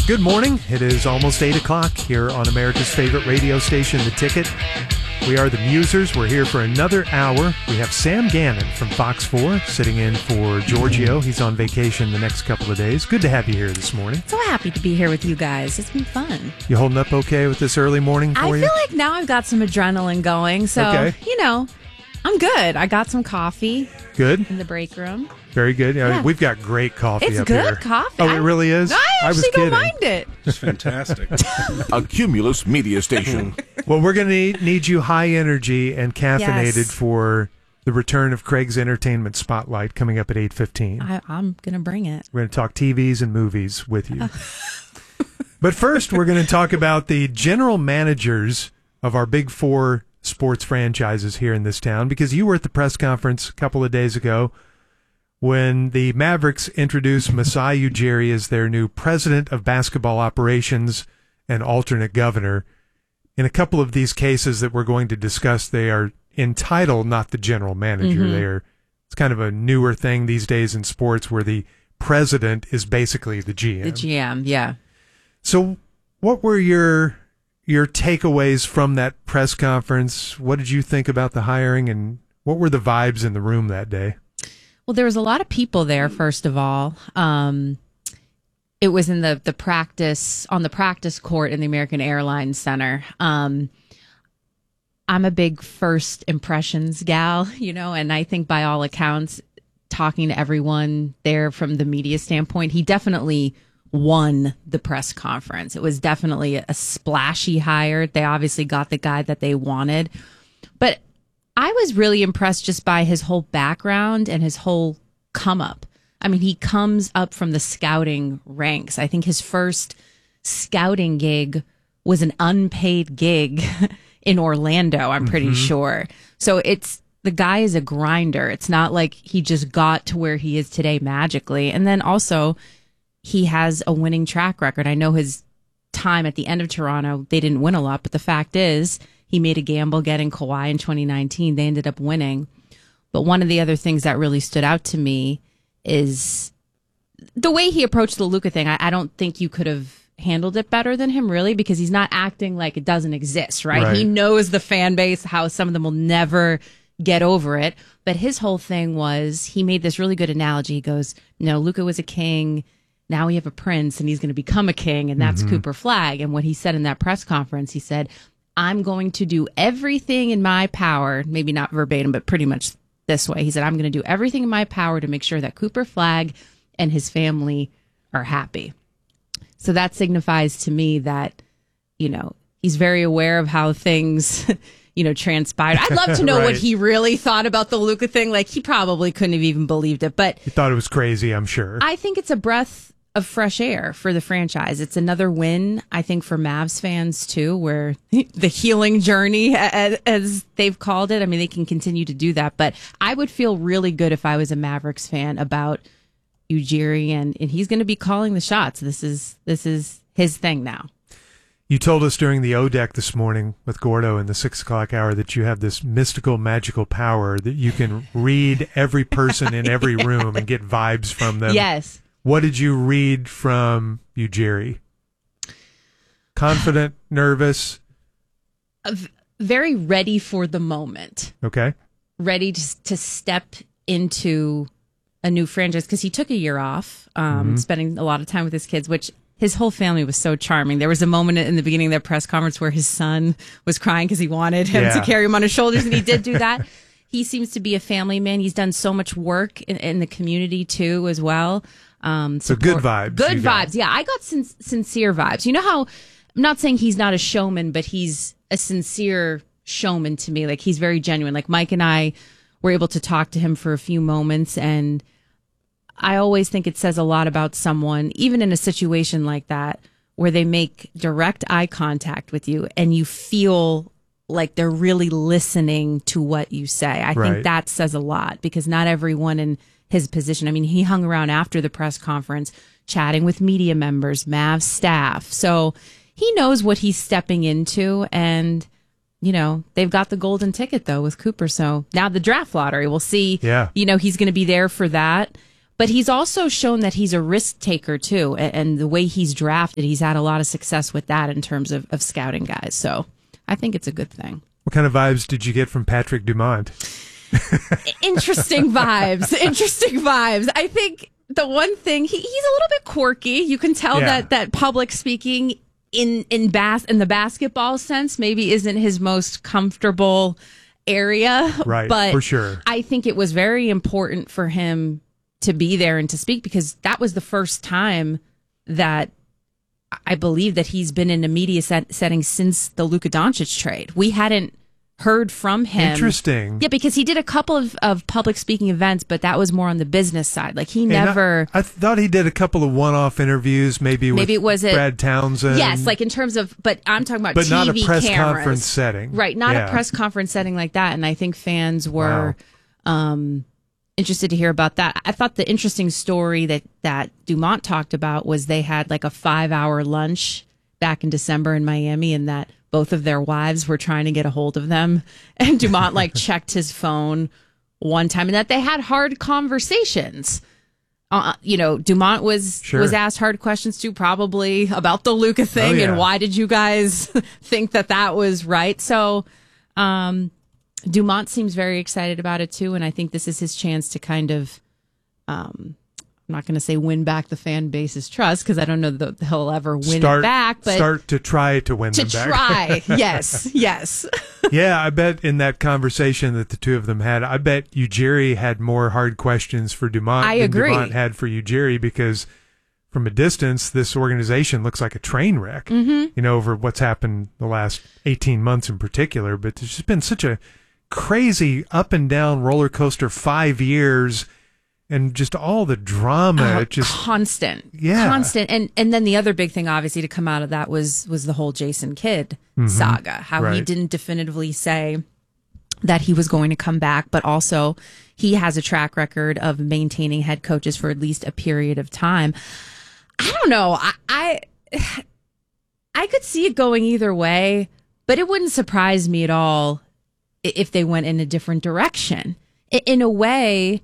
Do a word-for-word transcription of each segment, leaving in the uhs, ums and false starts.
Good morning. It is almost eight o'clock here on America's favorite radio station, The Ticket. We are the Musers. We're here for another hour. We have Sam Gannon from Fox four sitting in for Giorgio. He's on vacation the next couple of days. Good to have you here this morning. So happy to be here with you guys. It's been fun. You holding up okay with this early morning for I you? feel like now I've got some adrenaline going. So, Okay. you know, I'm good. I got some coffee Good. in the break room. Very good. Yeah, Yeah. We've got great coffee It's up good here. coffee. Oh, I- it really is? I I was actually don't kidding. mind it. It's fantastic. A Cumulus media station. Well, we're going to need, need you high energy and caffeinated Yes. for the return of Craig's Entertainment Spotlight coming up at eight fifteen. I, I'm going to bring it. We're going to talk T Vs and movies with you. But first, we're going to talk about the general managers of our big four sports franchises here in this town, because you were at the press conference a couple of days ago when the Mavericks introduced Masai Ujiri as their new president of basketball operations and alternate governor. In a couple of these cases that we're going to discuss, they are in title, not the general manager. Mm-hmm. They are, it's kind of a newer thing these days in sports where the president is basically the G M. The G M, yeah. So what were your your takeaways from that press conference? What did you think about the hiring, and what were the vibes in the room that day? Well, there was a lot of people there, first of all. Um, it was in the, the practice, on the practice court in the American Airlines Center. Um, I'm a big first impressions gal, you know, and I think by all accounts, talking to everyone there from the media standpoint, he definitely won the press conference. It was definitely a splashy hire. They obviously got the guy that they wanted. But I was really impressed just by his whole background and his whole come up. I mean, he comes up from the scouting ranks. I think his first scouting gig was an unpaid gig in Orlando, I'm pretty sure. So it's, the guy is a grinder. It's not like he just got to where he is today magically. And then also, he has a winning track record. I know his time at the end of Toronto, they didn't win a lot, but the fact is, he made a gamble getting Kawhi in twenty nineteen. They ended up winning. But one of the other things that really stood out to me is the way he approached the Luka thing. I, I don't think you could have handled it better than him, really, because he's not acting like it doesn't exist, right? Right. He knows the fan base, how some of them will never get over it. But his whole thing was, he made this really good analogy. He goes, no, Luka was a king. Now we have a prince, and he's going to become a king, and that's Cooper Flagg. And what he said in that press conference, he said, I'm going to do everything in my power, maybe not verbatim, but pretty much this way. He said, I'm going to do everything in my power to make sure that Cooper Flagg and his family are happy. So that signifies to me that, you know, he's very aware of how things, you know, transpired. I'd love to know Right. what he really thought about the Luka thing. Like, he probably couldn't have even believed it. But You thought it was crazy, I'm sure. I think it's a breath of fresh air for the franchise. It's another win, I think, for Mavs fans too, where the healing journey, as, as they've called it. I mean, they can continue to do that, but I would feel really good if I was a Mavericks fan about Ujiri, and, and he's going to be calling the shots. This is this is his thing now. You told us during the O-Deck this morning with Gordo in the six o'clock hour that you have this mystical, magical power that you can read every person in every room and get vibes from them. Yes. What did you read from Ujiri? Confident, nervous? V- very ready for the moment. Okay. Ready to, to step into a new franchise, because he took a year off, um, Mm-hmm. spending a lot of time with his kids, which his whole family was so charming. There was a moment in the beginning of their press conference where his son was crying because he wanted him Yeah. to carry him on his shoulders, and he did do that. He seems to be a family man. He's done so much work in, in the community too, as well. Um, So good vibes Good you got. vibes. Yeah, I got sin- sincere vibes. You know how, I'm not saying he's not a showman, but he's a sincere showman to me. Like, he's very genuine. Like, Mike and I were able to talk to him for a few moments, and I always think it says a lot about someone, even in a situation like that, where they make direct eye contact with you and you feel like they're really listening to what you say. I Right. think that says a lot, because not everyone in his position. I mean, he hung around after the press conference chatting with media members, Mavs staff. So he knows what he's stepping into, and, you know, they've got the golden ticket though with Cooper. So now the draft lottery, we'll see. Yeah. You know, he's going to be there for that. But he's also shown that he's a risk taker too, and, and the way he's drafted, he's had a lot of success with that in terms of, of scouting guys. So I think it's a good thing. What kind of vibes did you get from Patrick Dumont? Interesting vibes. Interesting vibes. I think the one thing he, he's a little bit quirky. You can tell Yeah. that that public speaking in in bas in the basketball sense maybe isn't his most comfortable area. Right, but for sure. I think it was very important for him to be there and to speak because that was the first time that I believe that he's been in a media set, setting since the Luka Doncic trade. We hadn't heard from him. Interesting. Yeah, because he did a couple of, of public speaking events, but that was more on the business side. Like he And never. I, I thought he did a couple of one-off interviews, maybe with Maybe it was it- Brad Townsend. Yes, like in terms of, but I'm talking about but T V not a press cameras. conference setting. Right, not Yeah. a press conference setting like that. And I think fans were um, interested to hear about that. I thought the interesting story that, that Dumont talked about was they had like a five hour lunch back in December in Miami, and that both of their wives were trying to get a hold of them. And Dumont like checked his phone one time, and that they had hard conversations. Uh, you know, Dumont was Sure. was asked hard questions too, probably about the Luka thing Oh, yeah. and why did you guys think that that was right? So, um, Dumont seems very excited about it too, and I think this is his chance to kind of, um, I'm not going to say win back the fan base's trust because I don't know that he'll ever win start, it back, but start to try to win to them back. try, yes, yes. Yeah, I bet in that conversation that the two of them had, I bet Ujiri had more hard questions for Dumont I than agree. Dumont had for Ujiri because from a distance, this organization looks like a train wreck, Mm-hmm. you know, over what's happened the last eighteen months in particular. But there's just been such a crazy up and down roller coaster five years and just all the drama. Uh, it just constant, Yeah. constant, and and then the other big thing, obviously, to come out of that was was the whole Jason Kidd saga. How he Right. didn't definitively say that he was going to come back, but also he has a track record of maintaining head coaches for at least a period of time. I don't know. I I, I could see it going either way, but it wouldn't surprise me at all i- if they went in a different direction. I- In a way,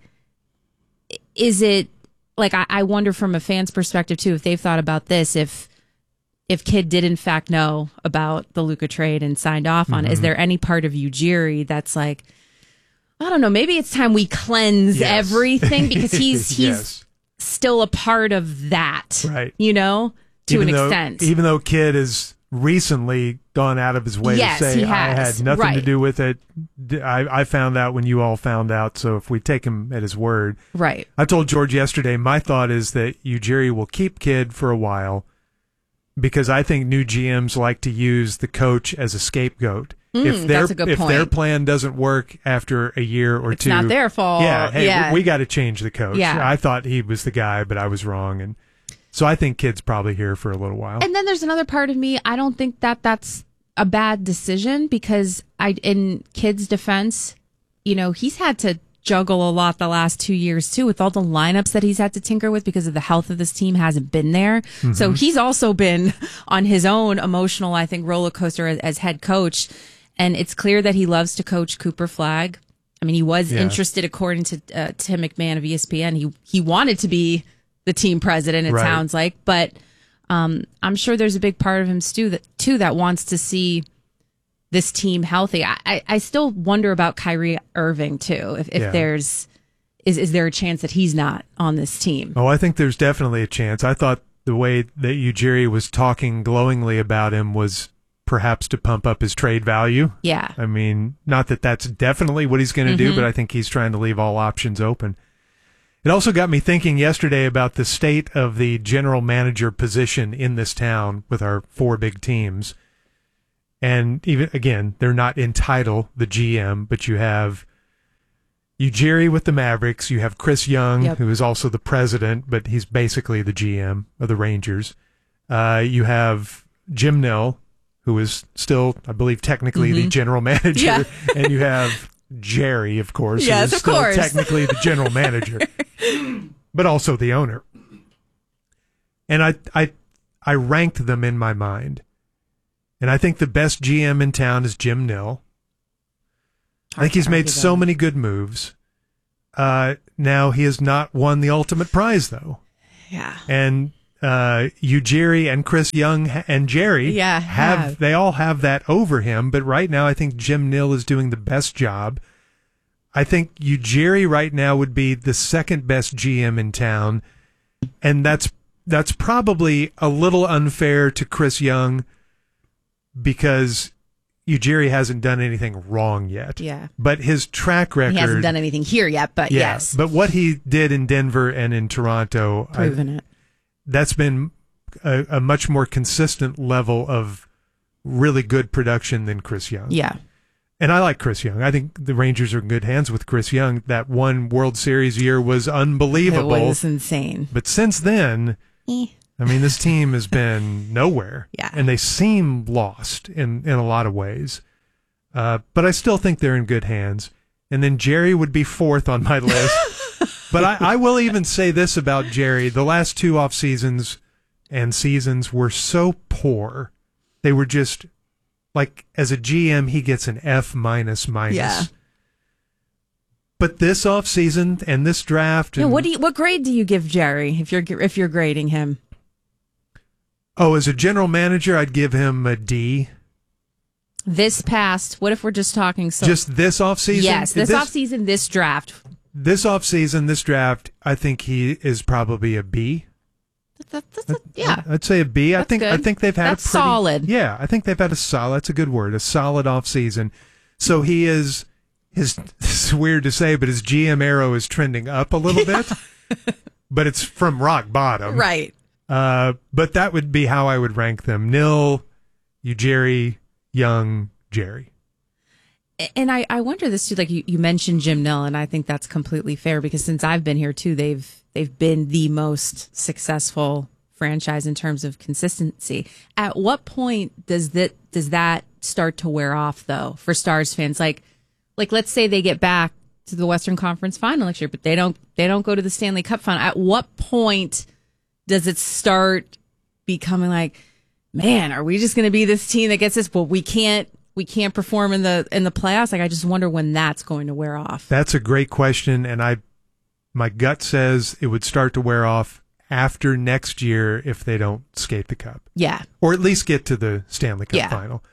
is it like I, I wonder from a fan's perspective too if they've thought about this, if if Kidd did in fact know about the Luka trade and signed off on it, is there any part of Ujiri that's like, I don't know, maybe it's time we cleanse Yes. everything because he's he's Yes. still a part of that, Right. you know, to even an though, extent. Even though Kidd has recently gone out of his way Yes, to say, he I has. had nothing to Right. do with it. D- I, I found out when you all found out. So if we take him at his word. Right. I told George yesterday, my thought is that Ujiri will keep Kidd for a while because I think new G Ms like to use the coach as a scapegoat. if their Mm, that's a good if point. their plan doesn't work after a year or It's two, not their fault. Yeah, hey, Yeah. we, we got to change the coach. Yeah. I thought he was the guy, but I was wrong, and so I think Kidd's probably here for a little while. And then there's another part of me. I don't think that that's a bad decision because I, in Kidd's defense, you know, he's had to juggle a lot the last two years too with all the lineups that he's had to tinker with because of the health of this team hasn't been there. Mm-hmm. So he's also been on his own emotional, I think, roller coaster as, as head coach. And it's clear that he loves to coach Cooper Flagg. I mean, he was Yeah. interested, according to uh, Tim McMahon of E S P N. He he wanted to be the team president. It Right. sounds like, but um, I'm sure there's a big part of him too that too that wants to see this team healthy. I, I, I still wonder about Kyrie Irving too. If, if Yeah. there's is is there a chance that he's not on this team? Oh, I think there's definitely a chance. I thought the way that Ujiri was talking glowingly about him was perhaps to pump up his trade value. Yeah. I mean, not that that's definitely what he's going to do, but I think he's trying to leave all options open. It also got me thinking yesterday about the state of the general manager position in this town with our four big teams. And even, again, they're not in title, the G M, but you have Ujiri with the Mavericks. You have Chris Young, Yep. who is also the president, but he's basically the G M of the Rangers. Uh, you have Jim Nill, who is still, I believe, technically the general manager. Yeah. And you have Jerry, of course, Yes, who is of still course. technically the general manager, but also the owner. And I, I, I ranked them in my mind. And I think the best G M in town is Jim Nill. I think he's made so many good moves. Uh, now he has not won the ultimate prize, though. Yeah. And uh, Ujiri and Chris Young and Jerry yeah, have, have they all have that over him. But right now, I think Jim Nill is doing the best job. I think Ujiri right now would be the second best G M in town, and that's that's probably a little unfair to Chris Young because Ujiri hasn't done anything wrong yet. Yeah. But his track record... He hasn't done anything here yet, but yeah, yes. But what he did in Denver and in Toronto... Proven I, it. That's been a, a much more consistent level of really good production than Chris Young. Yeah. And I like Chris Young. I think the Rangers are in good hands with Chris Young. That one World Series year was unbelievable. It was insane. But since then... Eh. I mean, this team has been nowhere. Yeah. And they seem lost in, in a lot of ways. Uh, but I still think they're in good hands. And then Jerry would be fourth on my list. But I, I will even say this about Jerry. The last two off seasons and seasons were so poor. They were just, like, as a G M, he gets an F minus minus. Yeah. But this off season and this draft. And, yeah, what do you, what grade do you give Jerry if you're if you're grading him? Oh, as a general manager, I'd give him a D. This past, what if we're just talking? So, just this offseason? Yes, this, this offseason, this draft. This offseason, this draft, I think he is probably a B. That, that's a, yeah. I'd say a B. That's I think good. I think they've had that's a pretty, solid. Yeah, I think they've had a solid, that's a good word, a solid offseason. So he is, his, this is weird to say, but his G M arrow is trending up a little bit. But it's from rock bottom. Right. Uh, but that would be how I would rank them. Nill, Ujiri, Young, Jerry. And I, I wonder this too, like you, you mentioned Jim Nill, and I think that's completely fair because since I've been here too, they've they've been the most successful franchise in terms of consistency. At what point does that does that start to wear off though for Stars fans? Like like let's say they get back to the Western Conference final next year, but they don't they don't go to the Stanley Cup final. At what point does it start becoming like, man, are we just going to be this team that gets this? Well, we can't, we can't perform in the in the playoffs. Like, I just wonder when that's going to wear off. That's a great question, and I, my gut says it would start to wear off after next year if they don't skate the cup. Yeah, or at least get to the Stanley Cup yeah. final,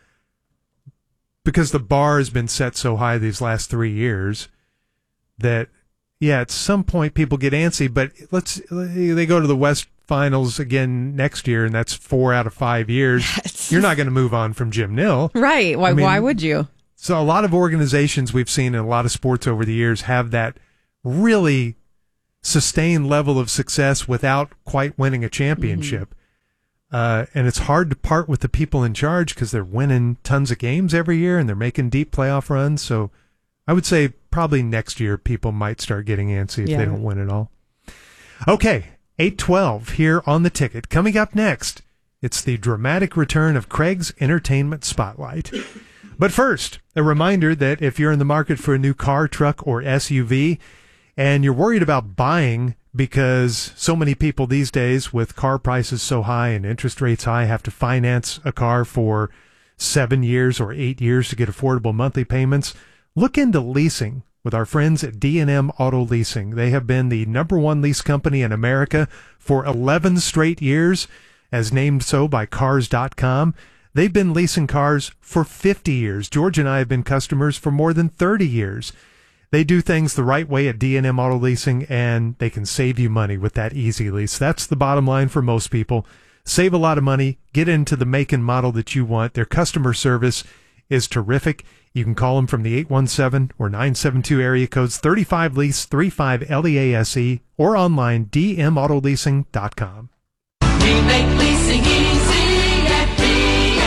because the bar has been set so high these last three years that. Yeah, at some point people get antsy, but let's they go to the West Finals again next year, and that's four out of five years. Yes. You're not going to move on from Jim Nill. Right. Why, I mean, why would you? So a lot of organizations we've seen in a lot of sports over the years have that really sustained level of success without quite winning a championship. Mm-hmm. Uh, and it's hard to part with the people in charge because they're winning tons of games every year, and they're making deep playoff runs. So I would say probably next year people might start getting antsy if yeah. they don't win it all. Okay, eight twelve here on the ticket. Coming up next, it's the dramatic return of Craig's Entertainment Spotlight. But first, a reminder that if you're in the market for a new car, truck, or S U V, and you're worried about buying because so many people these days with car prices so high and interest rates high have to finance a car for seven years or eight years to get affordable monthly payments, look into leasing with our friends at D and M Auto Leasing. They have been the number one lease company in America for eleven straight years, as named so by Cars dot com. They've been leasing cars for fifty years. George and I have been customers for more than thirty years. They do things the right way at D and M Auto Leasing, and they can save you money with that easy lease. That's the bottom line for most people. Save a lot of money, get into the make and model that you want. Their customer service is terrific. You can call them from the eight one seven or nine seven two area codes thirty-five lease, thirty-five L E A S E, or online d m auto leasing dot com. We make leasing easy at D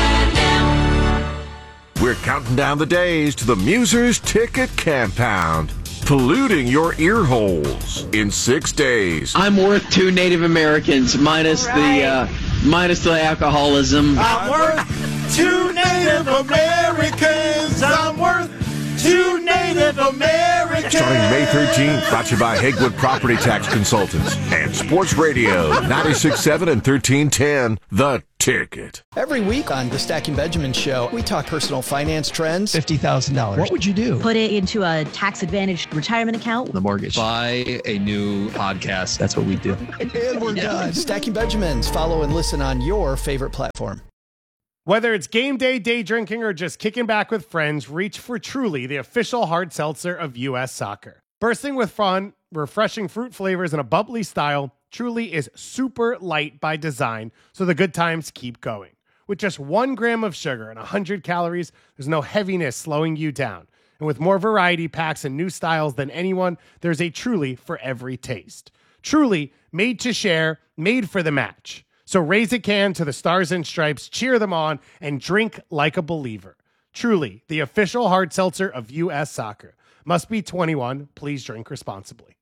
and M. We're counting down the days to the Musers Ticket Compound, polluting your ear holes in six days. I'm worth two Native Americans minus right. the uh, minus the alcoholism. I'm worth two Native Americans. I'm worth two Native Native American. Starting May thirteenth, brought to you by Hegwood Property Tax Consultants and Sports Radio ninety-six point seven and thirteen ten, The Ticket. Every week on the Stacking Benjamin Show, we talk personal finance trends. fifty thousand dollars. What would you do? Put it into a tax-advantaged retirement account. The mortgage. Buy a new podcast. That's what we do. And we're done. Stacking Benjamins. Follow and listen on your favorite platform. Whether it's game day, day drinking, or just kicking back with friends, reach for Truly, the official hard seltzer of U S Soccer. Bursting with fun, refreshing fruit flavors, and a bubbly style, Truly is super light by design, so the good times keep going. With just one gram of sugar and one hundred calories, there's no heaviness slowing you down. And with more variety packs and new styles than anyone, there's a Truly for every taste. Truly, made to share, made for the match. So raise a can to the Stars and Stripes, cheer them on, and drink like a believer. Truly, the official hard seltzer of U S Soccer. Must be twenty-one. Please drink responsibly.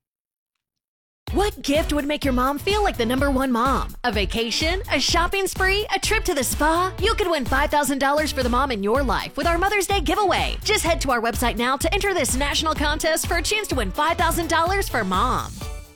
What gift would make your mom feel like the number one mom? A vacation? A shopping spree? A trip to the spa? You could win five thousand dollars for the mom in your life with our Mother's Day giveaway. Just head to our website now to enter this national contest for a chance to win five thousand dollars for mom.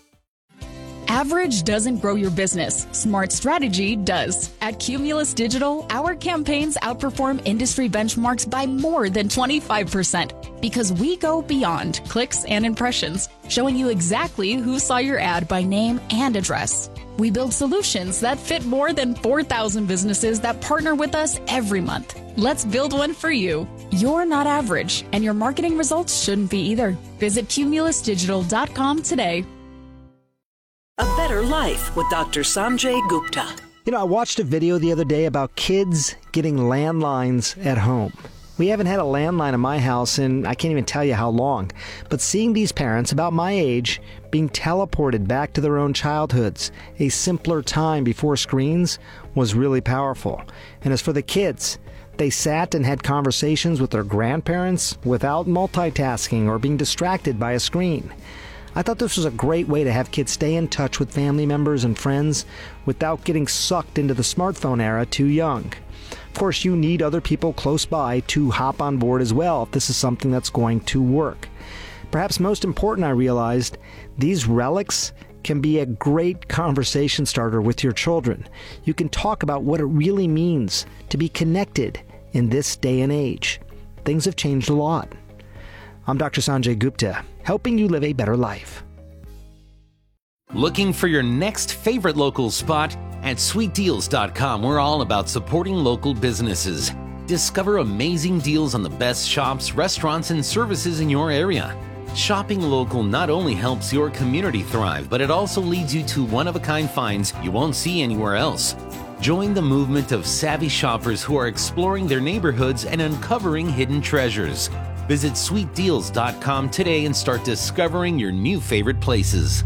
Average doesn't grow your business. Smart strategy does. At Cumulus Digital, our campaigns outperform industry benchmarks by more than twenty-five percent because we go beyond clicks and impressions, showing you exactly who saw your ad by name and address. We build solutions that fit more than four thousand businesses that partner with us every month. Let's build one for you. You're not average, and your marketing results shouldn't be either. Visit cumulus digital dot com today. A Better Life with Doctor Sanjay Gupta. You know, I watched a video the other day about kids getting landlines at home. We haven't had a landline in my house in I can't even tell you how long. But seeing these parents about my age being teleported back to their own childhoods, a simpler time before screens, was really powerful. And as for the kids, they sat and had conversations with their grandparents without multitasking or being distracted by a screen. I thought this was a great way to have kids stay in touch with family members and friends without getting sucked into the smartphone era too young. Of course, you need other people close by to hop on board as well if this is something that's going to work. Perhaps most important, I realized, these relics can be a great conversation starter with your children. You can talk about what it really means to be connected in this day and age. Things have changed a lot. I'm Doctor Sanjay Gupta, helping you live a better life. Looking for your next favorite local spot? At sweet deals dot com, we're all about supporting local businesses. Discover amazing deals on the best shops, restaurants, and services in your area. Shopping local not only helps your community thrive, but it also leads you to one-of-a-kind finds you won't see anywhere else. Join the movement of savvy shoppers who are exploring their neighborhoods and uncovering hidden treasures. Visit sweet deals dot com today and start discovering your new favorite places.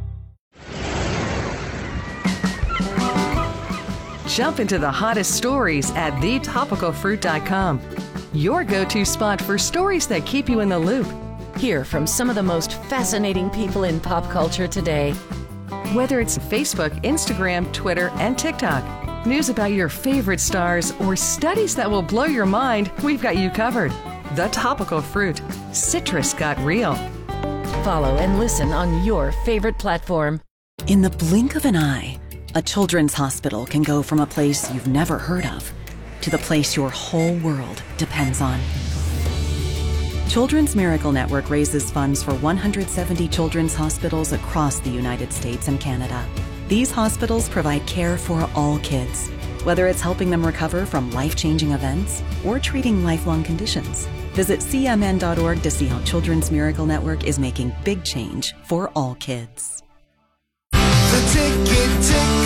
Jump into the hottest stories at the topical fruit dot com. Your go-to spot for stories that keep you in the loop. Hear from some of the most fascinating people in pop culture today. Whether it's Facebook, Instagram, Twitter, and TikTok, news about your favorite stars, or studies that will blow your mind, we've got you covered. The Topical Fruit. Citrus got real. Follow and listen on your favorite platform. In the blink of an eye, a children's hospital can go from a place you've never heard of to the place your whole world depends on. Children's Miracle Network raises funds for one hundred seventy children's hospitals across the United States and Canada. These hospitals provide care for all kids, whether it's helping them recover from life-changing events or treating lifelong conditions. Visit C M N dot org to see how Children's Miracle Network is making big change for all kids. The Ticket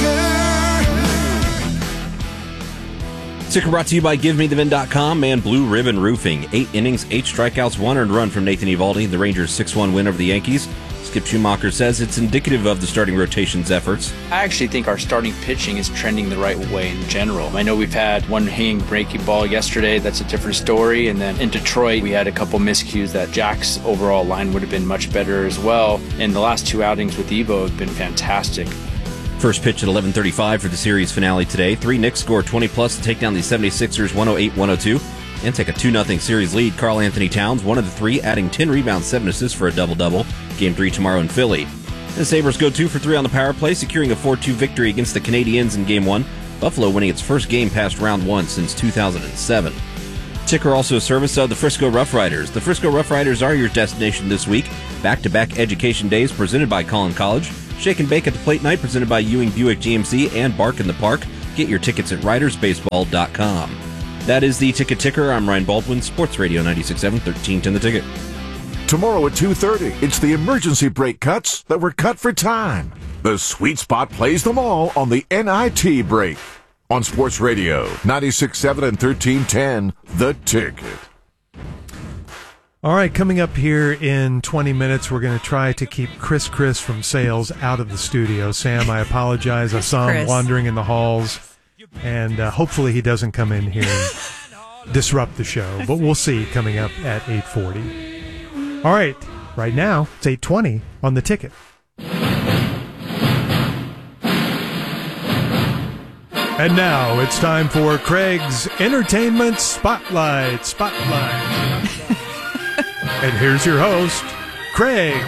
Ticker. Ticker brought to you by Give Me The Vin dot com and Blue Ribbon Roofing. Eight innings, eight strikeouts, one earned run from Nathan Eovaldi. The Rangers' six one win over the Yankees. Skip Schumacher says it's indicative of the starting rotation's efforts. I actually think our starting pitching is trending the right way in general. I know we've had one hanging breaking ball yesterday. That's a different story. And then in Detroit, we had a couple miscues that Jack's overall line would have been much better as well. And the last two outings with Evo have been fantastic. First pitch at eleven thirty-five for the series finale today. Three Knicks scored twenty plus to take down the seventy-sixers one oh eight one oh two. and take a two nothing series lead. Karl Anthony Towns, one of the three, adding ten rebounds, seven assists for a double-double. Game three tomorrow in Philly. The Sabres go two for three on the power play, securing a four two victory against the Canadiens in Game one. Buffalo winning its first game past round one since two thousand seven. Ticker also a service of the Frisco Rough Riders. The Frisco Rough Riders are your destination this week. Back-to-back education days presented by Collin College. Shake and Bake at the Plate Night presented by Ewing Buick G M C and Bark in the Park. Get your tickets at riders baseball dot com. That is the Ticket Ticker. I'm Ryan Baldwin, Sports Radio ninety-six point seven, thirteen ten The Ticket. Tomorrow at two thirty, it's the emergency brake cuts that were cut for time. The Sweet Spot plays them all on the N I T break. On Sports Radio ninety-six point seven and thirteen ten, The Ticket. All right, coming up here in twenty minutes, we're going to try to keep Chris Chris from Sales out of the studio. Sam, I apologize. I saw him Chris. wandering in the halls, and uh, hopefully he doesn't come in here and disrupt the show. But we'll see coming up at eight forty. All right, right now, it's eight twenty on The Ticket. And now it's time for Craig's Entertainment Spotlight. Spotlight. And here's your host, Craig.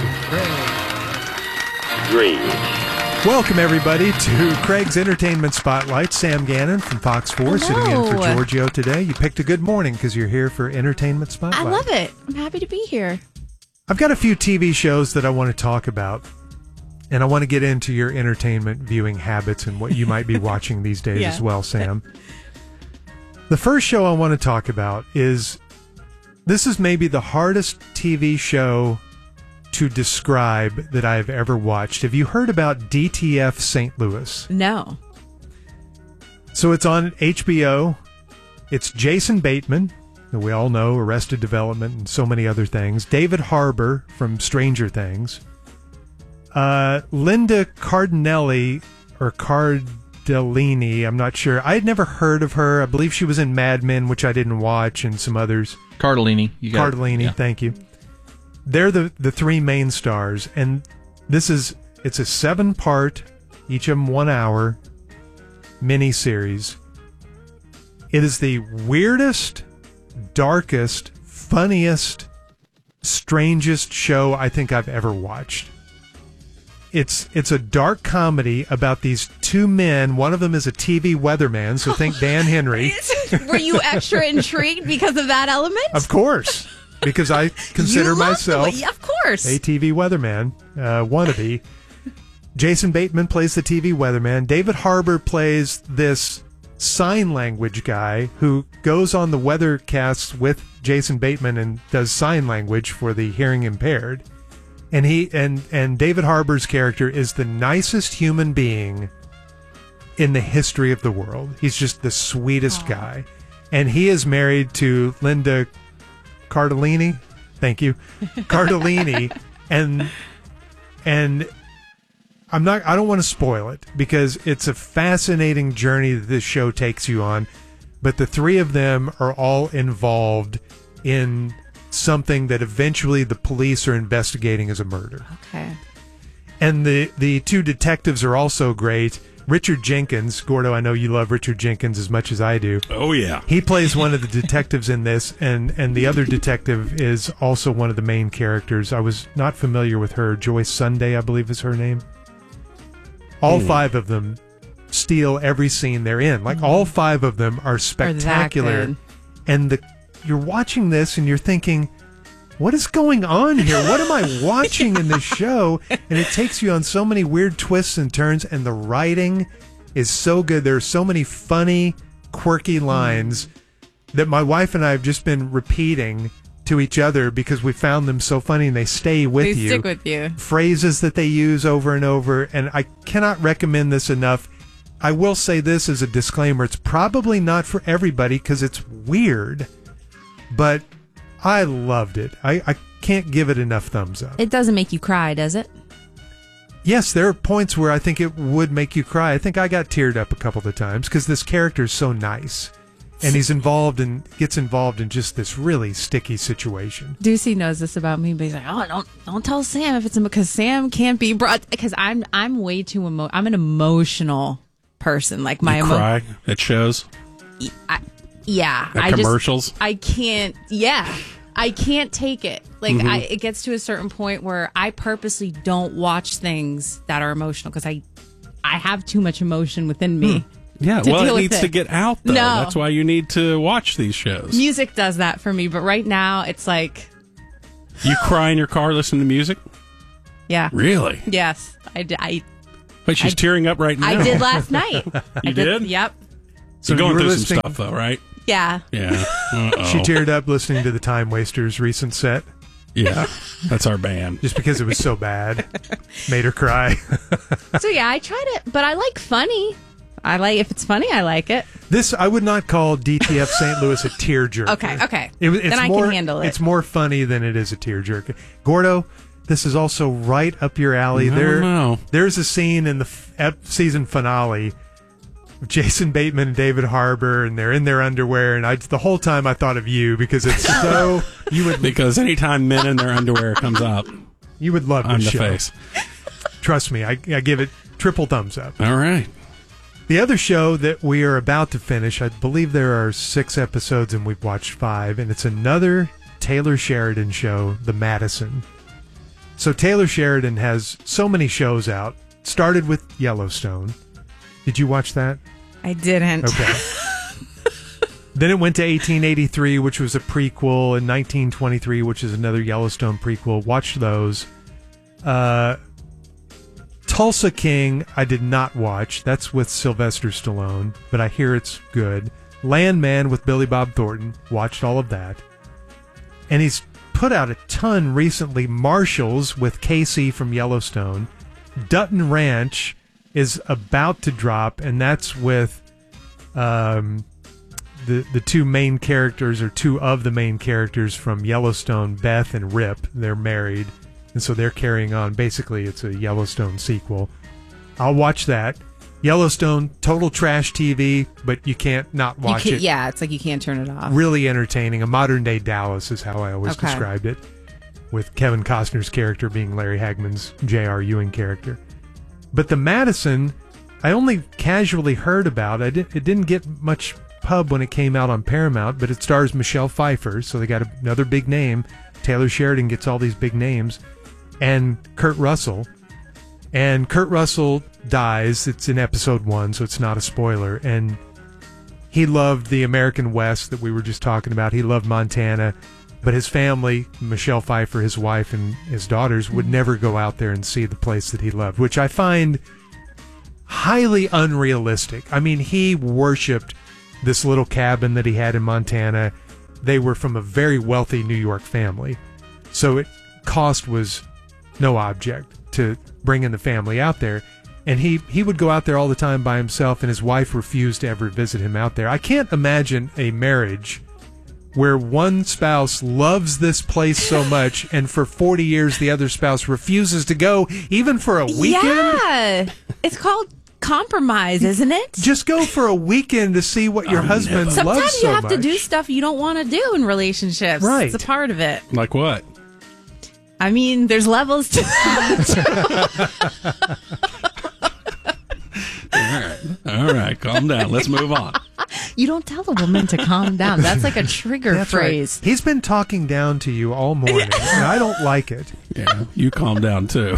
Great. Welcome, everybody, to Craig's Entertainment Spotlight. Sam Gannon from Fox four sitting in for Hello. Giorgio today. You picked a good morning because you're here for Entertainment Spotlight. I love it. I'm happy to be here. I've got a few T V shows that I want to talk about, and I want to get into your entertainment viewing habits and what you might be watching these days Yeah. as well, Sam. The first show I want to talk about is, this is maybe the hardest T V show to describe that I've ever watched. Have you heard about D T F Saint Louis? No. So it's on H B O. It's Jason Bateman, who we all know, Arrested Development and so many other things. David Harbour from Stranger Things. Uh, Linda Cardellini, or Cardellini, I'm not sure. I had never heard of her. I believe she was in Mad Men, which I didn't watch, and some others. Cardellini. You got it. Cardellini, Yeah. thank you. They're the, the three main stars, and this is, it's a seven-part, each of them one hour, miniseries. It is the weirdest, darkest, funniest, strangest show I think I've ever watched. It's it's a dark comedy about these two men. One of them is a T V weatherman, so think Dan Henry. Were you extra intrigued because of that element? Of course, because I consider You love myself the way- of course. a T V weatherman, uh, wannabe. Jason Bateman plays the T V weatherman. David Harbour plays this sign language guy who goes on the weathercasts with Jason Bateman and does sign language for the hearing impaired. And he and and David Harbour's character is the nicest human being in the history of the world. He's just the sweetest guy. And he is married to Linda Cardellini. Thank you. Cardellini. and and I'm not I don't want to spoil it because it's a fascinating journey that this show takes you on. But the three of them are all involved in something that eventually the police are investigating as a murder. Okay. And the, the two detectives are also great. Richard Jenkins, Gordo, I know you love Richard Jenkins as much as I do. Oh, yeah. He plays one of the detectives in this, and, and the other detective is also one of the main characters. I was not familiar with her. Joyce Sunday, I believe is her name. All Hmm. five of them steal every scene they're in. Like, all five of them are Are that spectacular. good. And the you're watching this and you're thinking, what is going on here? What am I watching in this show? And it takes you on so many weird twists and turns, and the writing is so good. There are so many funny, quirky lines that my wife and I have just been repeating to each other because we found them so funny and they stay with They you. stick with you. Phrases that they use over and over, and I cannot recommend this enough. I will say this as a disclaimer. It's probably not for everybody because it's weird, but I loved it. I, I can't give it enough thumbs up. It doesn't make you cry, does it? Yes, there are points where I think it would make you cry. I think I got teared up a couple of times because this character is so nice. And he's involved and gets involved in just this really sticky situation. Ducey knows this about me, but he's like, "Oh, don't don't tell Sam if it's because Sam can't be brought." Because I'm I'm way too emo. I'm an emotional person. Like my You emo- cry at shows. I, Yeah. The I commercials? Just, I can't. Yeah. I can't take it. Like, Mhm. I, it gets to a certain point where I purposely don't watch things that are emotional because I, I have too much emotion within me. Yeah, to well, deal it with needs it. to get out, though. No. That's why you need to watch these shows. Music does that for me, but right now it's like, You cry in your car listening to music? yeah. Really? Yes. I, d- I, But she's I- tearing up right now. I did last night. You I did? Yep. So So you're you going were through listening- some stuff, though, right? Yeah. Yeah. Uh-oh. She teared up listening to the Time Wasters' recent set. Yeah, that's our band. Just because it was so bad. Made her cry. So yeah, I tried it, but I like funny. I like if it's funny, I like it. This, I would not call D T F Saint Louis a tearjerker. Okay, okay. It, it's Then I more, can handle it. It's more funny than it is a tearjerker. Gordo, this is also right up your alley. I there, don't know. There's a scene in the f- ep- season finale of Jason Bateman and David Harbour, and they're in their underwear, and I the whole time I thought of you because it's so you would Because anytime men in their underwear comes up, you would love on this the show. face. Trust me, I, I give it triple thumbs up. All right. The other show that we are about to finish, I believe there are six episodes and we've watched five, and it's another Taylor Sheridan show, The Madison. So Taylor Sheridan has so many shows out. Started with Yellowstone. Did you watch that? I didn't. Okay. Then it went to eighteen eighty-three, which was a prequel, and nineteen twenty-three, which is another Yellowstone prequel. Watched those. Uh, Tulsa King, I did not watch. That's with Sylvester Stallone, but I hear it's good. Landman with Billy Bob Thornton. Watched all of that. And he's put out a ton recently. Marshalls with Casey from Yellowstone. Dutton Ranch is about to drop, and that's with um, the the two main characters, or two of the main characters from Yellowstone, Beth and Rip. They're married, and so they're carrying on. Basically, it's a Yellowstone sequel. I'll watch that. Yellowstone, total trash T V, but you can't not You watch can't- it. Yeah, it's like you can't turn it off. Really entertaining. A modern-day Dallas is how I always Okay. described it, with Kevin Costner's character being Larry Hagman's J R. Ewing character. But the Madison, I only casually heard about. I did, it didn't get much pub when it came out on Paramount, but it stars Michelle Pfeiffer, so they got another big name. Taylor Sheridan gets all these big names. And Kurt Russell. And Kurt Russell dies. It's in episode one, so it's not a spoiler. And he loved the American West that we were just talking about. He loved Montana. But his family, Michelle Pfeiffer, his wife, and his daughters, would never go out there and see the place that he loved, which I find highly unrealistic. I mean, he worshipped this little cabin that he had in Montana. They were from a very wealthy New York family. So it cost was no object to bringing the family out there. And he, he would go out there all the time by himself, and his wife refused to ever visit him out there. I can't imagine a marriage where one spouse loves this place so much, and for forty years the other spouse refuses to go, even for a weekend. Yeah, it's called compromise, isn't it? Just go for a weekend to see what your husband loves so much. Sometimes you have to do stuff you don't want to do in relationships. Right. It's a part of it. Like what? I mean, there's levels to that. All right. All right. Calm down. Let's move on. You don't tell a woman to calm down. That's like a trigger That's right. phrase. He's been talking down to you all morning, and I don't like it. Yeah, you calm down too.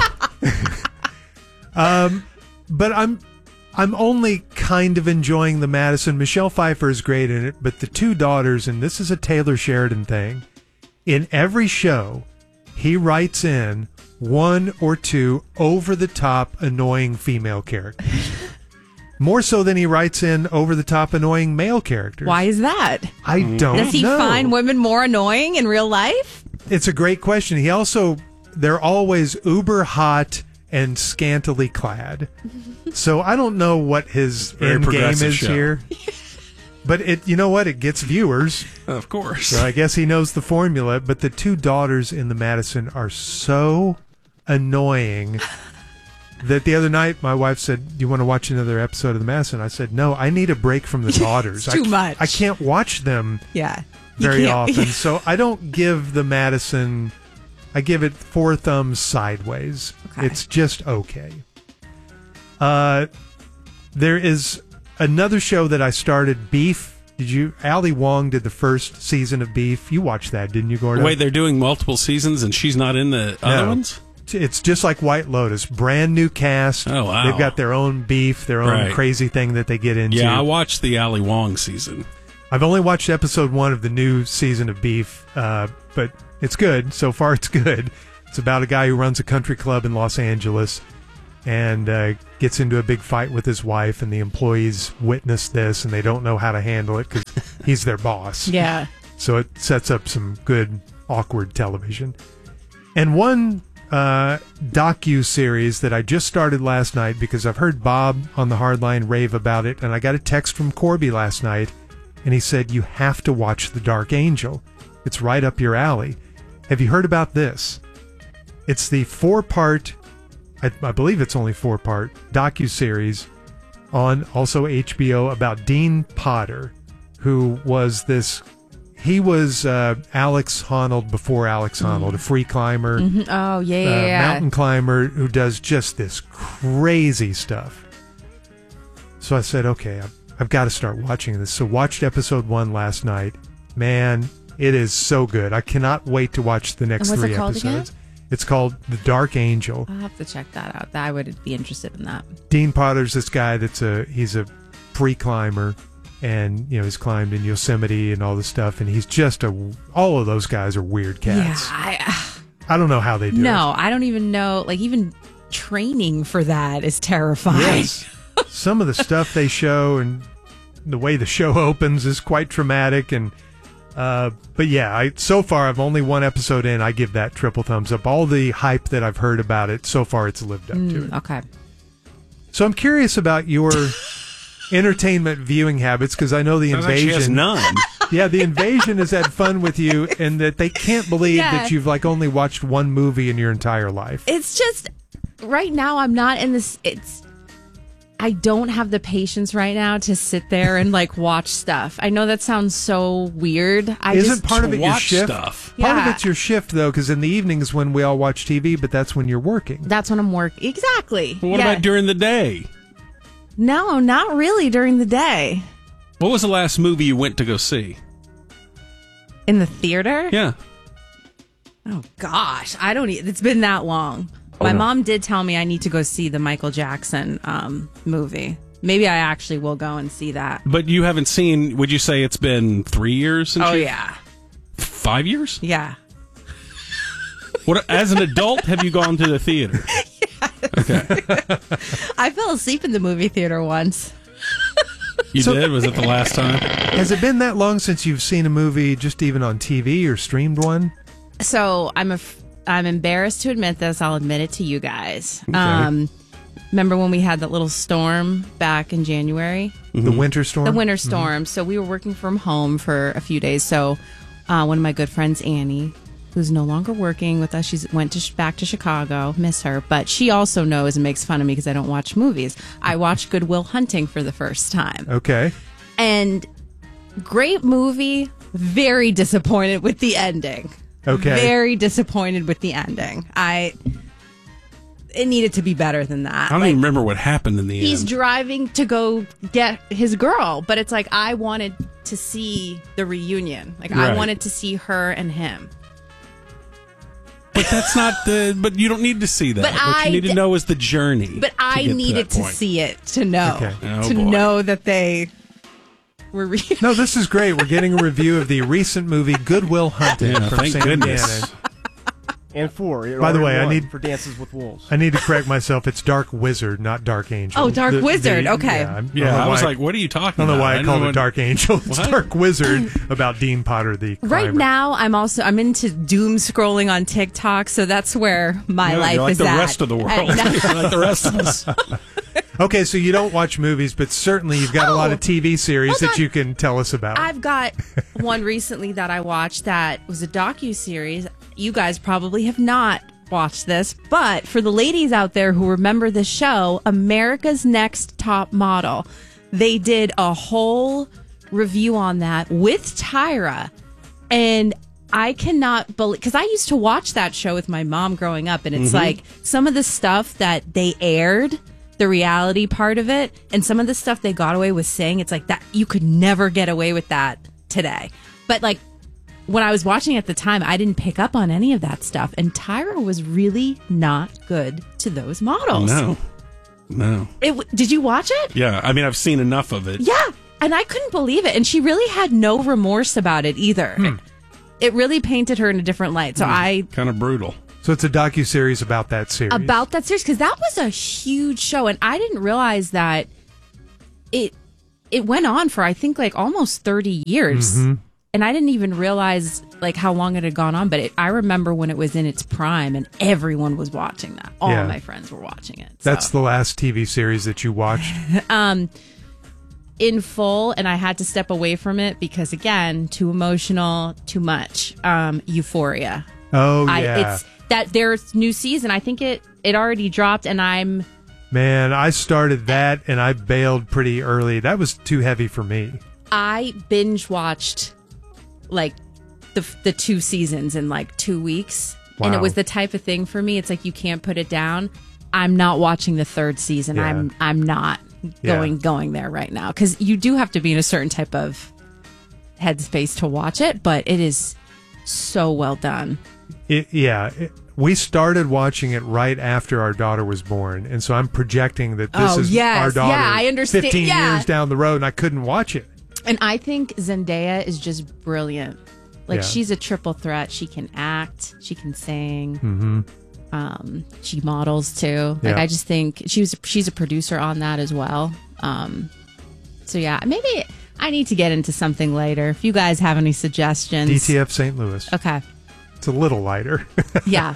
Um, but I'm I'm only kind of enjoying the Madison. Michelle Pfeiffer is great in it, but the two daughters, and this is a Taylor Sheridan thing, in every show, he writes in one or two over-the-top annoying female characters. More so than he writes in over-the-top annoying male characters. Why is that? I don't Does he know. find women more annoying in real life? It's a great question. He also, they're always uber hot and scantily clad. So I don't know what his Very end game progressive is show. here. But it, you know what? It gets viewers. Of course. So I guess he knows the formula. But the two daughters in the Madison are so annoying that the other night my wife said, "Do you want to watch another episode of the Madison?" I said, "No, I need a break from the daughters. It's too I, much. I can't watch them Yeah. You very can't- often." So I don't give the Madison, I give it four thumbs sideways. Okay. It's just okay. Uh, there is another show that I started, Beef. Did Did you? Ali Wong did the first season of Beef. You watched that, didn't you, Gordon? Wait, they're doing multiple seasons and she's not in the other No. ones? It's just like White Lotus. Brand new cast. Oh, wow. They've got their own beef, their own Right. crazy thing that they get into. Yeah, I watched the Ali Wong season. I've only watched episode one of the new season of Beef, uh, but it's good. So far, it's good. It's about a guy who runs a country club in Los Angeles and uh, gets into a big fight with his wife, and the employees witness this, and they don't know how to handle it because he's their boss. Yeah. So it sets up some good, awkward television. And one uh, docu-series that I just started last night because I've heard Bob on the Hardline rave about it, and I got a text from Corby last night, and he said, you have to watch The Dark Angel. It's right up your alley. Have you heard about this? It's the four-part, I, I believe it's only four-part, docu-series on also H B O about Dean Potter, who was this, he was uh, Alex Honnold before Alex Honnold, a free climber, Mhm. Oh, yeah, yeah, uh, yeah. mountain climber who does just this crazy stuff. So I said, okay, I've, I've got to start watching this. So watched episode one last night. Man, it is so good. I cannot wait to watch the next And what's it three called again? episodes. It's called The Dark Angel. I'll have to check that out. I would be interested in that. Dean Potter's this guy that's a he's a free climber, and you know he's climbed in Yosemite and all this stuff, and he's just a all of those guys are weird cats. Yeah, I, I don't know how they do no, I don't even know. Like, even training for that is terrifying. it. Yes, some of the stuff they show and the way the show opens is quite traumatic, and uh, but yeah, I so far I've only one episode in. I give that triple thumbs up. All the hype that I've heard about it so far, it's lived up to Mm, it. okay. So I'm curious about your entertainment viewing habits because I know the Sounds like she invasion. has none. Yeah, the invasion has had fun with you, and that they can't believe Yeah. that you've like only watched one movie in your entire life. It's just right now I'm not in this. It's I don't have the patience right now to sit there and like watch stuff. I know that sounds so weird. I Isn't just part of it your watch shift? stuff. Part Yeah. of it's your shift though, because in the evenings when we all watch T V, but that's when you're working. That's when I'm working. Exactly. Well, what Yeah. about during the day? No, not really during the day. What was the last movie you went to go see? In the theater? Yeah. Oh gosh, I don't. e- It's been that long. Oh, My no. mom did tell me I need to go see the Michael Jackson um, movie. Maybe I actually will go and see that. But you haven't seen, would you say it's been three years since Oh you- yeah, Five years? yeah. What, as an adult, have you gone to the theater? I fell asleep in the movie theater once. You So- did? Was it the last time? Has it been that long since you've seen a movie, just even on T V or streamed one? So I'm a, I'm embarrassed to admit this. I'll admit it to you guys. Um, remember when we had that little storm back in January? The winter storm. The winter storm. So we were working from home for a few days. So uh, one of my good friends, Annie, who's no longer working with us, she's went to sh- back to Chicago. Miss her, but she also knows and makes fun of me because I don't watch movies. I watched Good Will Hunting for the first time, Okay. and great movie. Very disappointed with the ending. Okay. Very disappointed with the ending. I. It needed to be better than that. I don't Like, even remember what happened in the he's end. driving to go get his girl, but it's like I wanted to see the reunion. Like I Right. wanted to see her and him. But that's not the. But you don't need to see that. But what I you need to d- know is the journey. But I to get needed to, to, that point. see it to know Okay. Oh, to boy. know that they were. Re- No, this is great. We're getting a review of the recent movie Good Will Hunting Yeah, from thank Sam goodness. Gannon. And four. It By the already way, I won need- for Dances with Wolves. I need to correct myself. It's Dark Wizard, not Dark Angel. Oh, Dark Wizard. Okay. Yeah, I'm- Yeah, don't know I was why- like, what are you I talking don't know about? why I, didn't called know it what- Dark Angel. It's What? Dark Wizard about Dean Potter, the climber. right now, I'm also I'm into doom scrolling on TikTok, so that's where my Yeah, life you're like is the at. rest of the world. And- You're like the rest of us. Okay, so you don't watch movies, but certainly you've got a lot of T V series hold that on. you can tell us about. I've got one recently that I watched that was a docu-series. You guys probably have not watched this, but for the ladies out there who remember the show, America's Next Top Model, they did a whole review on that with Tyra. And I cannot believe, because I used to watch that show with my mom growing up, and it's Mhm. like some of the stuff that they aired the reality part of it. And some of the stuff they got away with saying, it's like that you could never get away with that today. But like when I was watching at the time, I didn't pick up on any of that stuff. And Tyra was really not good to those models. No, no. It, did you watch it? Yeah, I mean, I've seen enough of it. Yeah, and I couldn't believe it. And she really had no remorse about it either. Hmm. It really painted her in a different light. So Hmm. I... Kind of brutal. So it's a docuseries about that series. About that series, because that was a huge show. And I didn't realize that it it went on for, I think, like almost thirty years. Mm-hmm. And I didn't even realize like how long it had gone on. But it, I remember when it was in its prime and everyone was watching that. All Yeah. of my friends were watching it. That's so. the last T V series that you watched? um, in full, and I had to step away from it because, again, too emotional, too much. Um, Euphoria. Oh, I, yeah. It's that there's new season. I think it, it already dropped, and I'm... Man, I started that, and I bailed pretty early. That was too heavy for me. I binge watched like the the two seasons in like two weeks, and it Wow. was the type of thing for me. It's like you can't put it down. I'm not watching the third season. Yeah. I'm I'm not Yeah. going going there right now because you do have to be in a certain type of headspace to watch it. But it is so well done. It, yeah, it, we started watching it right after our daughter was born, and so I'm projecting that this Oh, is yes. our daughter Yeah, I understand. fifteen Yeah. years down the road, and I couldn't watch it. And I think Zendaya is just brilliant. Like Yeah. she's a triple threat. She can act, she can sing. Mm-hmm. Um, she models too. Like Yeah. I just think she was she's a producer on that as well. Um, so yeah, maybe I need to get into something later. If you guys have any suggestions, D T F Saint Louis. Okay. It's a little lighter. Yeah.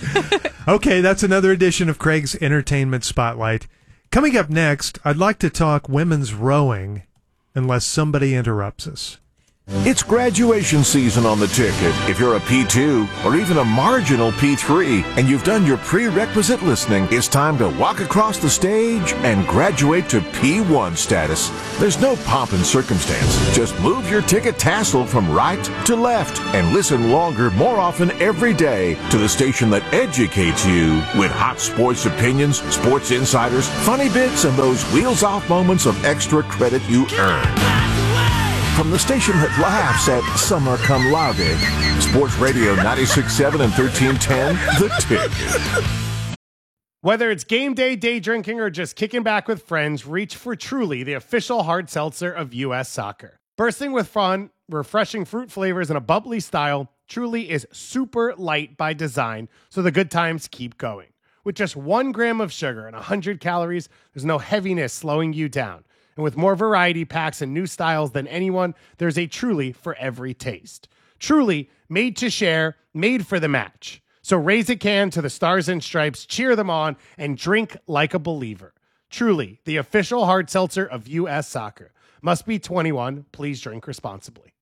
Okay, that's another edition of Craig's Entertainment Spotlight. Coming up next, I'd like to talk women's rowing, unless somebody interrupts us. It's graduation season on the ticket. If you're a P two or even a marginal P three and you've done your prerequisite listening, it's time to walk across the stage and graduate to P one status. There's no pomp and circumstance. Just move your ticket tassel from right to left and listen longer, more often every day to the station that educates you with hot sports opinions, sports insiders, funny bits, and those wheels-off moments of extra credit you earn. From the station that laughs at summer cum laude, Sports Radio ninety-six point seven and thirteen ten, The Ticket. Whether it's game day, day drinking, or just kicking back with friends, reach for Truly, the official hard seltzer of U S Soccer. Bursting with fun, refreshing fruit flavors, and a bubbly style, Truly is super light by design, so the good times keep going. With just one gram of sugar and one hundred calories, there's no heaviness slowing you down. And with more variety packs and new styles than anyone, there's a Truly for every taste. Truly, made to share, made for the match. So raise a can to the Stars and Stripes, cheer them on, and drink like a believer. Truly, the official hard seltzer of U S Soccer. Must be twenty-one. Please drink responsibly.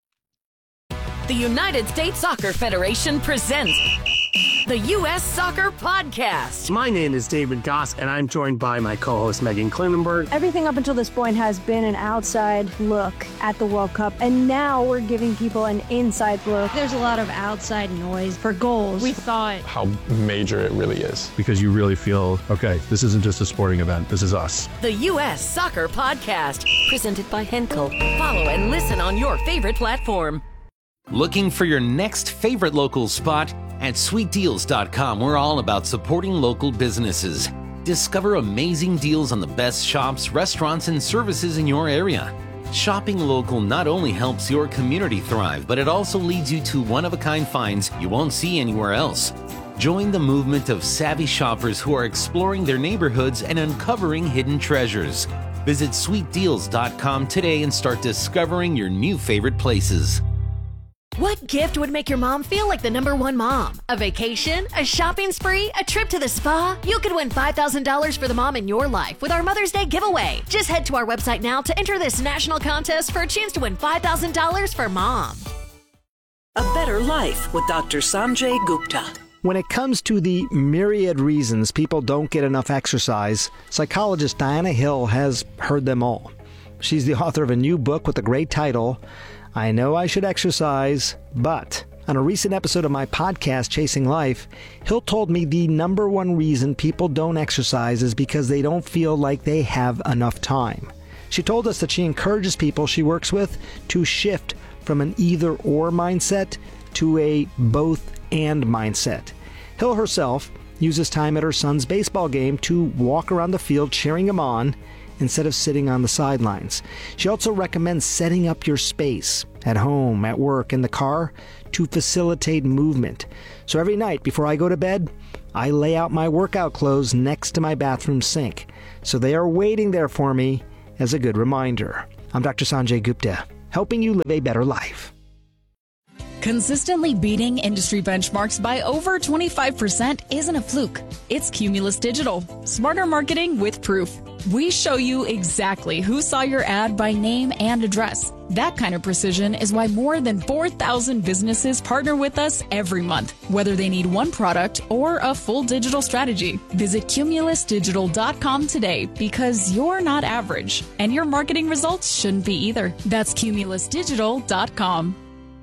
The United States Soccer Federation presents the U S Soccer Podcast. My name is David Goss, and I'm joined by my co-host Megan Klinenberg. Everything up until this point has been an outside look at the World Cup, and now we're giving people an inside look. There's a lot of outside noise for goals. We thought how major it really is. Because you really feel, okay, this isn't just a sporting event, this is us. The U S Soccer Podcast, presented by Henkel. Follow and listen on your favorite platform. Looking for your next favorite local spot? At sweet deals dot com, we're all about supporting local businesses. Discover amazing deals on the best shops, restaurants, and services in your area. Shopping local not only helps your community thrive, but it also leads you to one-of-a-kind finds you won't see anywhere else. Join the movement of savvy shoppers who are exploring their neighborhoods and uncovering hidden treasures. Visit sweet deals dot com today and start discovering your new favorite places. What gift would make your mom feel like the number one mom? A vacation? A shopping spree? A trip to the spa? You could win five thousand dollars for the mom in your life with our Mother's Day giveaway. Just head to our website now to enter this national contest for a chance to win five thousand dollars for mom. A Better Life with Doctor Sanjay Gupta. When it comes to the myriad reasons people don't get enough exercise, psychologist Diana Hill has heard them all. She's the author of a new book with the great title, I Know I Should Exercise, But... On a recent episode of my podcast, Chasing Life, Hill told me the number one reason people don't exercise is because they don't feel like they have enough time. She told us that she encourages people she works with to shift from an either-or mindset to a both-and mindset. Hill herself uses time at her son's baseball game to walk around the field cheering him on instead of sitting on the sidelines. She also recommends setting up your space at home, at work, in the car to facilitate movement. So every night before I go to bed, I lay out my workout clothes next to my bathroom sink. So they are waiting there for me as a good reminder. I'm Doctor Sanjay Gupta, helping you live a better life. Consistently beating industry benchmarks by over twenty-five percent isn't a fluke. It's Cumulus Digital. Smarter marketing with proof. We show you exactly who saw your ad by name and address. That kind of precision is why more than four thousand businesses partner with us every month, whether they need one product or a full digital strategy. Visit cumulus digital dot com today because you're not average, and your marketing results shouldn't be either. That's cumulus digital dot com.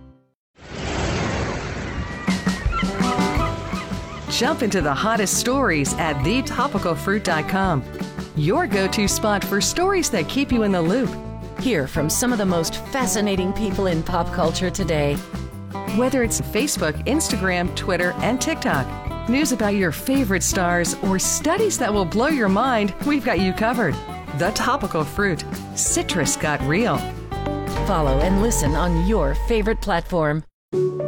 Jump into the hottest stories at the topical fruit dot com. Your go-to spot for stories that keep you in the loop. Hear from some of the most fascinating people in pop culture today. Whether it's Facebook, Instagram, Twitter, and TikTok, news about your favorite stars, or studies that will blow your mind, we've got you covered. The Topical Fruit. Citrus got real. Follow and listen on your favorite platform.